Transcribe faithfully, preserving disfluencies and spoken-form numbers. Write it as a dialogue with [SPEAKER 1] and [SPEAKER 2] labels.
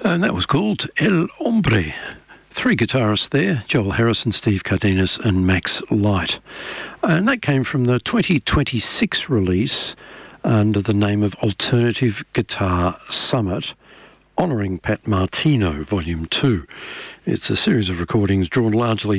[SPEAKER 1] And that was called El Hombre. Three guitarists there, Joel Harrison, Steve Cardenas and Max Light. And that came from the twenty twenty-six release under the name of Alternative Guitar Summit, honouring Pat Martino, Volume two. It's a series of recordings drawn largely